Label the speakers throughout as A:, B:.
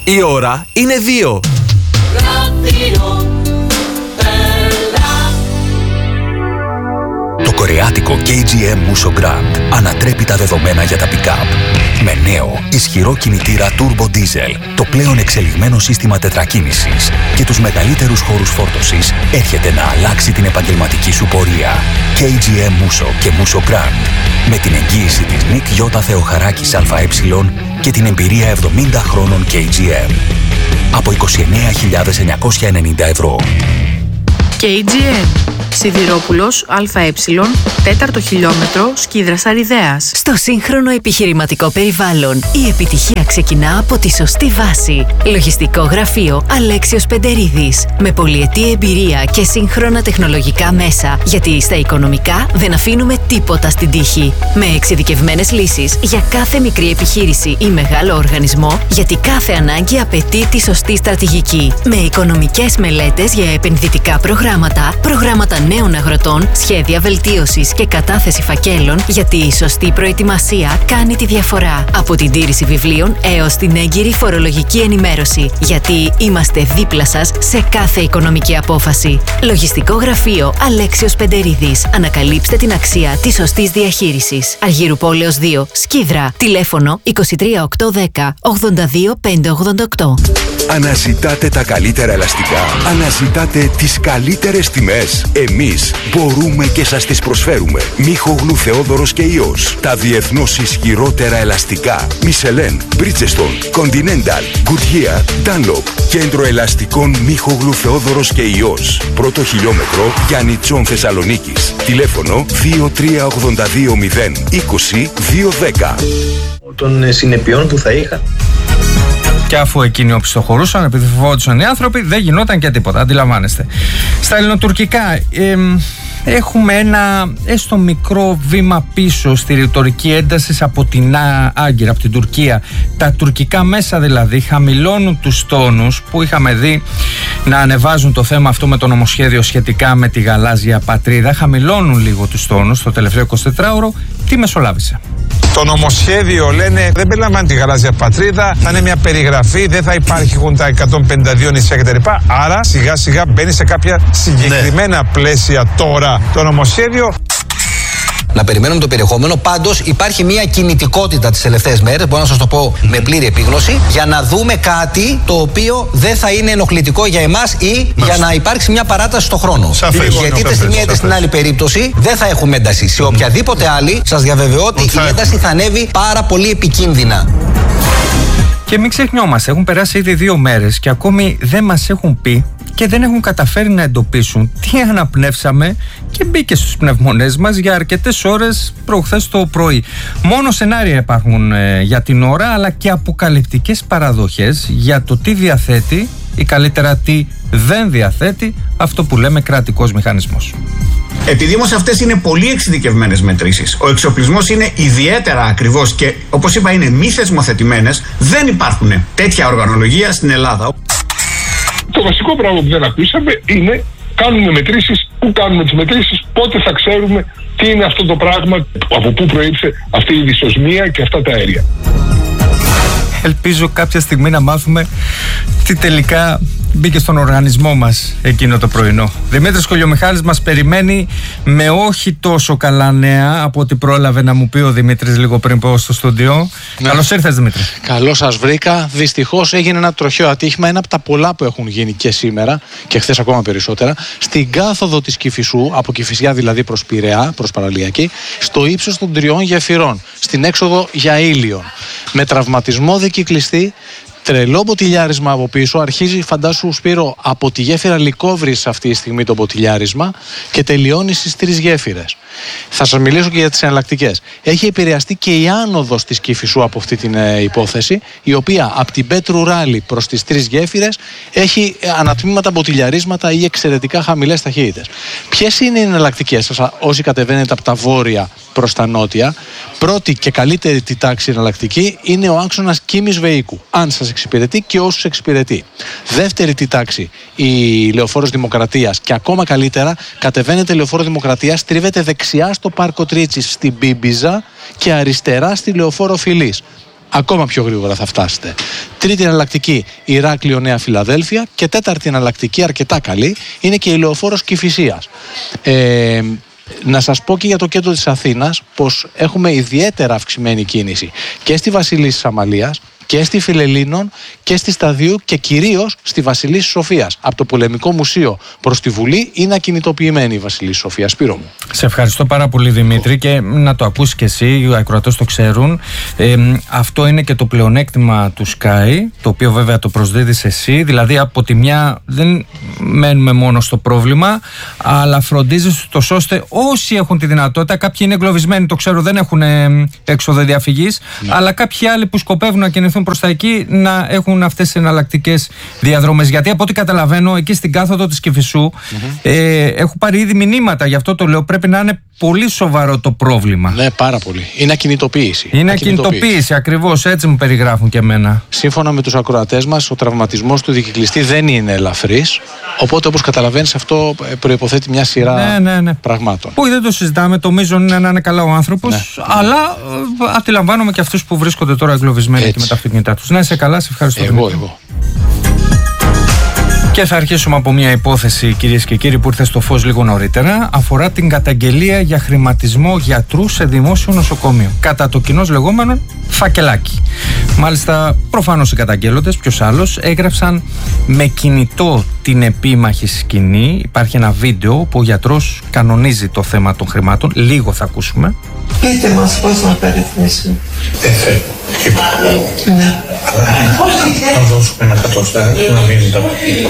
A: Η ώρα είναι 2.
B: Το κορεάτικο KGM Musso Grand ανατρέπει τα δεδομένα για τα pick-up. Με νέο, ισχυρό κινητήρα Turbo Diesel, το πλέον εξελιγμένο σύστημα τετρακίνησης και τους μεγαλύτερους χώρους φόρτωσης, έρχεται να αλλάξει την επαγγελματική σου πορεία. KGM Musso και Musso Grand. Με την εγγύηση της Νικ Γιώτα Θεοχαράκης ΑΕ και την εμπειρία 70 χρόνων KGM. Από 29.990 ευρώ.
C: KGM. Σιδηρόπουλος ΑΕ, 4ο χιλιόμετρο, Σκίδρας Αριδέας.
D: Στο σύγχρονο επιχειρηματικό περιβάλλον, η επιτυχία ξεκινά από τη σωστή βάση. Λογιστικό γραφείο Αλέξιος Πεντερίδης. Με πολυετή εμπειρία και σύγχρονα τεχνολογικά μέσα. Γιατί στα οικονομικά δεν αφήνουμε τίποτα στην τύχη. Με εξειδικευμένες λύσεις για κάθε μικρή επιχείρηση ή μεγάλο οργανισμό, γιατί κάθε ανάγκη απαιτεί τη σωστή στρατηγική. Με οικονομικές μελέτες για επενδυτικά προγράμματα νέων αγροτών, σχέδια βελτίωσης και κατάθεση φακέλων, γιατί η σωστή προετοιμασία κάνει τη διαφορά. Από την τήρηση βιβλίων έως την έγκυρη φορολογική ενημέρωση, γιατί είμαστε δίπλα σας σε κάθε οικονομική απόφαση. Λογιστικό γραφείο Αλέξιος Πεντερίδης. Ανακαλύψτε την αξία της σωστής διαχείρισης. Αργύρου Πόλεως 2, Σκίδρα. Τηλέφωνο 23810 82588.
E: Αναζητάτε τα καλύτερα ελαστικά. Αναζητάτε τις καλύτερες τιμές. Εμείς μπορούμε και σας τις προσφέρουμε. Μίχογλου Θεόδωρος και Υιός. Τα διεθνώς ισχυρότερα ελαστικά. Michelin, Bridgestone, Continental, Goodyear, Dunlop. Κέντρο ελαστικών Μίχογλου Θεόδωρος και Υιός. Πρώτο χιλιόμετρο Γιάννη Τσόν Θεσσαλονίκης. Τηλέφωνο 23820 20 210.
F: Των συνεπειών που θα είχα.
G: Και αφού εκείνοι οπισθοχωρούσαν, επειδή φοβόντουσαν οι άνθρωποι, δεν γινόταν και τίποτα. Αντιλαμβάνεστε. Στα ελληνοτουρκικά έχουμε ένα έστω μικρό βήμα πίσω στη ρητορική ένταση από την Άγκυρα, από την Τουρκία. Τα τουρκικά μέσα δηλαδή χαμηλώνουν τους τόνους που είχαμε δει να ανεβάζουν το θέμα αυτό με το νομοσχέδιο σχετικά με τη γαλάζια πατρίδα. Χαμηλώνουν λίγο τους τόνους στο τελευταίο 24ωρο. Τι μεσολάβησε?
H: Το νομοσχέδιο, λένε, δεν περιλαμβάνει τη γαλάζια πατρίδα, θα είναι μια περιγραφή, δεν θα υπάρχουν τα 152 νησιά κτλ. Άρα σιγά σιγά μπαίνει σε κάποια συγκεκριμένα πλαίσια τώρα το νομοσχέδιο.
I: Να περιμένουμε το περιεχόμενο. Πάντως υπάρχει μια κινητικότητα τις τελευταίες μέρες, μπορώ να σας το πω με πλήρη επίγνωση, για να δούμε κάτι το οποίο δεν θα είναι ενοχλητικό για εμάς ή για να υπάρξει μια παράταση στο χρόνο. Γιατί είτε στη μία είτε στην άλλη περίπτωση δεν θα έχουμε ένταση. Σε οποιαδήποτε άλλη, σας διαβεβαιώ ότι η ένταση θα ανέβει πάρα πολύ επικίνδυνα.
G: Και μην ξεχνιόμαστε, έχουν περάσει ήδη 2 μέρες και ακόμη δεν μας έχουν πει και δεν έχουν καταφέρει να εντοπίσουν τι αναπνεύσαμε και μπήκε στους πνευμονές μας για αρκετές ώρες προχθές το πρωί. Μόνο σενάρια υπάρχουν για την ώρα, αλλά και αποκαλυπτικές παραδοχές για το τι διαθέτει ή καλύτερα τι δεν διαθέτει αυτό που λέμε κρατικός μηχανισμός.
J: Επειδή όμως αυτές είναι πολύ εξειδικευμένες μετρήσεις, ο εξοπλισμός είναι ιδιαίτερα ακριβώς και όπως είπα είναι μη θεσμοθετημένες, δεν υπάρχουν τέτοια οργανολογία στην Ελλάδα.
K: Το βασικό πράγμα που δεν ακούσαμε είναι κάνουμε μετρήσεις, πού κάνουμε τις μετρήσεις, πότε θα ξέρουμε τι είναι αυτό το πράγμα, από πού προήλθε αυτή η δυσοσμία και αυτά τα αέρια.
G: Ελπίζω κάποια στιγμή να μάθουμε τι τελικά μπήκε στον οργανισμό μας εκείνο το πρωινό. Δημήτρης Κολιομιχάλης μας περιμένει με όχι τόσο καλά νέα από ό,τι πρόλαβε να μου πει ο Δημήτρης λίγο πριν πω στο στούντιο. Ναι. Καλώς ήρθες, Δημήτρη.
L: Καλώς σας βρήκα. Δυστυχώς έγινε ένα τροχαίο ατύχημα, ένα από τα πολλά που έχουν γίνει και σήμερα και χθες ακόμα περισσότερα, στην κάθοδο της Κηφισού, από Κηφισιά δηλαδή προς Πειραιά, προς Παραλιακή, στο ύψος των 3 γεφυρών, στην έξοδο για Ήλιον. Με τραυματισμό δικυκλιστή, τρελό μποτιλιάρισμα από πίσω. Αρχίζει, φαντάσου Σπύρο, από τη γέφυρα Λυκόβρης αυτή τη στιγμή το μποτιλιάρισμα και τελειώνει στις 3 γέφυρες. Θα σας μιλήσω και για τις εναλλακτικές. Έχει επηρεαστεί και η άνοδος της Κηφισού από αυτή την υπόθεση, η οποία από την Πέτρου Ράλη προς τις 3 γέφυρες έχει ανατμήματα, μποτιλιαρίσματα ή εξαιρετικά χαμηλές ταχύτητες. Ποιες είναι οι εναλλακτικές σας όσοι κατεβαίνετε από τα βόρεια προς τα νότια? Πρώτη και καλύτερη τη τάξη εναλλακτική είναι ο άξονας Κίμης Βεϊκού, αν σας εξυπηρετεί και όσους εξυπηρετεί. Δεύτερη τη τάξη η Λεωφόρος Δημοκρατίας και ακόμα καλύτερα κατεβαίνετε Λεωφόρο Δημοκρατίας, στρίβετε δεξιά στο Πάρκο Τρίτσης στην Μπίμπιζα και αριστερά στη Λεωφόρο Φιλής. Ακόμα πιο γρήγορα θα φτάσετε. Τρίτη εναλλακτική, Ηράκλειο Νέα Φιλαδέλφια. Και τέταρτη εναλλακτική, αρκετά καλή, είναι και η Λεωφόρος Κηφισίας. Να σας πω και για το κέντρο της Αθήνας πως έχουμε ιδιαίτερα αυξημένη κίνηση και στη Βασιλής της Αμαλίας και στη Φιλελλήνων και στη Σταδίου και κυρίως στη Βασιλής της Σοφίας. Από το Πολεμικό Μουσείο προς τη Βουλή είναι ακινητοποιημένη η Βασιλής της Σοφίας. Σπύρο μου.
G: Σε ευχαριστώ πάρα πολύ, Δημήτρη, και να το ακούσεις και εσύ, οι ακροατές το ξέρουν. Αυτό είναι και το πλεονέκτημα του Sky, το οποίο βέβαια το προσδίδεις εσύ. Δηλαδή, από τη μια δεν μένουμε μόνο στο πρόβλημα, αλλά φροντίζεις τόσο ώστε όσοι έχουν τη δυνατότητα, κάποιοι είναι εγκλωβισμένοι, το ξέρω, δεν έχουν έξοδο διαφυγής, αλλά κάποιοι άλλοι που σκοπεύουν να κινηθούν προς τα εκεί να έχουν αυτές τις εναλλακτικές διαδρομές. Γιατί από ό,τι καταλαβαίνω, εκεί στην κάθοδο της Κηφισού έχω πάρει ήδη μηνύματα, γι' αυτό το λέω, πρέπει να είναι πολύ σοβαρό το πρόβλημα.
L: Ναι, πάρα πολύ. Είναι ακινητοποίηση.
G: Είναι ακινητοποίηση, ακριβώς, έτσι μου περιγράφουν και εμένα.
L: Σύμφωνα με τους ακροατές μας, ο τραυματισμός του δικυκλιστή δεν είναι ελαφρύς. Οπότε, όπως καταλαβαίνεις, αυτό προϋποθέτει μια σειρά πραγμάτων.
G: Που δεν το συζητάμε, το μείζον είναι να είναι καλά ο άνθρωπος, αλλά αντιλαμβάνομαι και αυτούς που βρίσκονται τώρα εγκλωβισμένοι και με τα αυτοκίνητά τους. Να είσαι καλά, σε ευχαριστώ.
L: Εγώ.
G: Και θα αρχίσουμε από μια υπόθεση, κυρίες και κύριοι, που ήρθε στο φως λίγο νωρίτερα. Αφορά την καταγγελία για χρηματισμό γιατρού σε δημόσιο νοσοκομείο, κατά το κοινώς λεγόμενο φακελάκι. Μάλιστα, προφανώς οι καταγγέλλοντες, ποιος άλλος, έγραψαν με κινητό την επίμαχη σκηνή. Υπάρχει ένα βίντεο που ο γιατρός κανονίζει το θέμα των χρημάτων. Λίγο θα ακούσουμε.
A: Πείτε μας πώς να περιθμίσουμε.
M: Δεν θέλω. Θα δώσουμε ένα κατοστά και να μείνει τα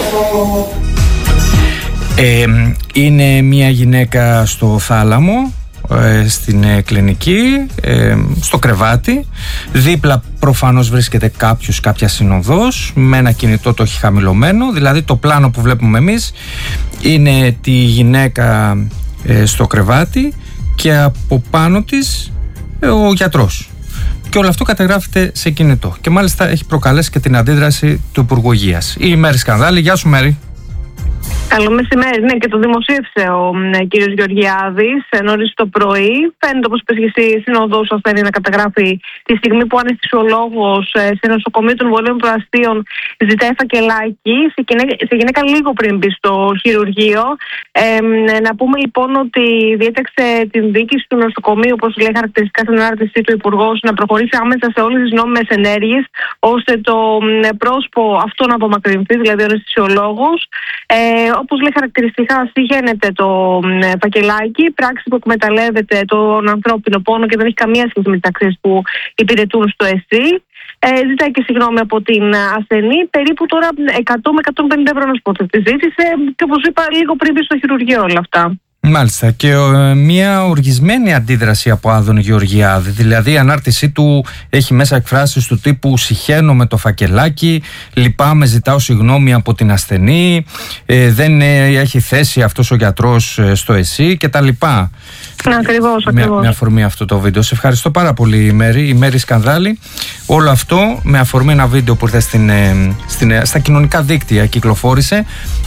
G: είναι μια γυναίκα στο θάλαμο, στην κλινική, στο κρεβάτι. Δίπλα προφανώς βρίσκεται κάποια συνοδός με ένα κινητό, το έχει χαμηλωμένο. Δηλαδή το πλάνο που βλέπουμε εμείς είναι τη γυναίκα στο κρεβάτι και από πάνω της ο γιατρός. Και όλο αυτό καταγράφεται σε κινητό. Και μάλιστα έχει προκαλέσει και την αντίδραση του Υπουργού Υγείας. Η Μέρη Σκανδάλη. Γεια σου, Μέρη.
N: Καλό μεσημέρι. Ναι, και το δημοσίευσε ο κύριος Γεωργιάδης νωρίς το πρωί. Φαίνεται, όπως είπες και εσύ, συνοδός ασθενή να καταγράφει τη στιγμή που αναισθησιολόγος σε νοσοκομείο των Βορείων Προαστίων ζητάει φακελάκι σε γυναίκα λίγο πριν μπει στο χειρουργείο. Να πούμε λοιπόν ότι διέταξε την διοίκηση του νοσοκομείου, όπως λέει χαρακτηριστικά στην ανάρτησή του Υπουργός, να προχωρήσει άμεσα σε όλες τις νόμιμες ενέργειες, ώστε το πρόσωπο αυτό να απομακρυνθεί, δηλαδή ο αναισθησιολόγος. Όπως λέει χαρακτηριστικά, συγχαίνεται το φακελάκι, πράξη που εκμεταλλεύεται τον ανθρώπινο πόνο και δεν έχει καμία σχέση με τις αξίες που υπηρετούν στο ΕΣΥ. Ζητάει και συγγνώμη από την ασθενή, περίπου τώρα 100 με 150 ευρώ να σου πω τη ζήτησε, και όπως είπα λίγο πριν μπει στο χειρουργείο όλα αυτά.
G: Μάλιστα, και μια οργισμένη αντίδραση από Άδωνη Γεωργιάδη. Δηλαδή η ανάρτησή του έχει μέσα εκφράσεις του τύπου «Συχαίνω με το φακελάκι», «Λυπάμαι, ζητάω συγγνώμη από την ασθενή», «Δεν έχει θέση αυτός ο γιατρός στο ΕΣΥ» κτλ.
N: Ακριβώς.
G: Με αφορμή αυτό το βίντεο. Σε ευχαριστώ πάρα πολύ, η Μέρη Σκανδάλη. Όλο αυτό με αφορμή ένα βίντεο που ήρθε στα κοινωνικά δίκτυα, κυκλοφόρησε.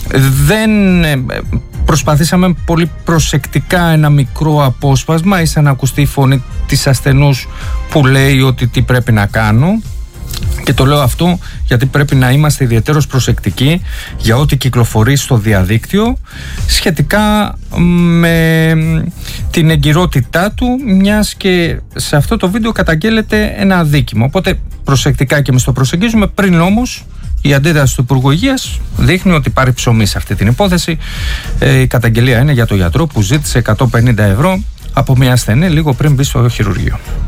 G: Προσπαθήσαμε πολύ προσεκτικά ένα μικρό απόσπασμα, ίσα να ακουστεί η φωνή της ασθενούς που λέει ότι τι πρέπει να κάνω. Και το λέω αυτό γιατί πρέπει να είμαστε ιδιαίτερως προσεκτικοί για ό,τι κυκλοφορεί στο διαδίκτυο σχετικά με την εγκυρότητά του, μιας και σε αυτό το βίντεο καταγγέλλεται ένα αδίκημα. Οπότε προσεκτικά και εμείς το προσεγγίζουμε. Πριν όμως, η αντίδραση του Υπουργού Υγείας δείχνει ότι πάρει ψωμί σε αυτή την υπόθεση. Η καταγγελία είναι για το γιατρό που ζήτησε 150 ευρώ από μια ασθενή λίγο πριν μπει στο χειρουργείο.